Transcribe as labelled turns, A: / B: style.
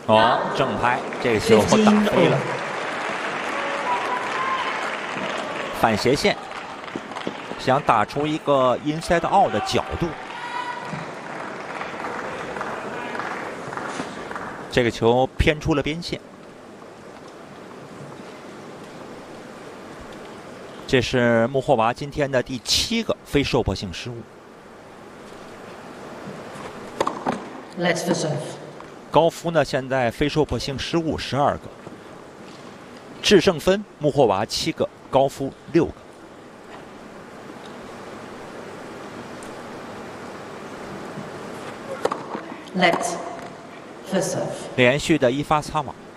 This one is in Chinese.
A: 哦，正拍，这个球打飞了，反斜线，想打出一个 inside out 的角度。这个球偏出了边线。这是穆霍娃今天的第7个非受迫性失误。
B: Let's for serve。
A: 高夫呢，现在非受迫性失误12个，制胜分穆霍娃7个，高夫6个。
B: Let's for serve。
A: 连续的一发擦网。